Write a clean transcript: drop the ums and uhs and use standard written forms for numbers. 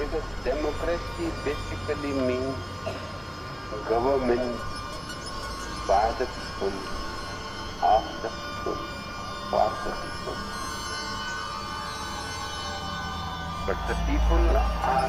Because democracy basically means government by the people, of the people, for the people. But the people are